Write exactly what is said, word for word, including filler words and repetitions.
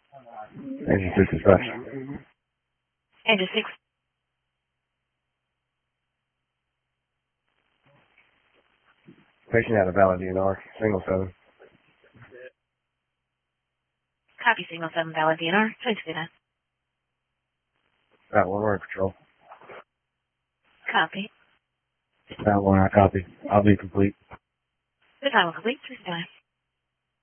Engine six dispatch. Engine six. Patient out of valid D N R, single seven. Copy, signal seven, valid D N R. Trying to do that. That one, we're in control. Copy. That one, I copy. I'll be complete. The time will complete. Three, five.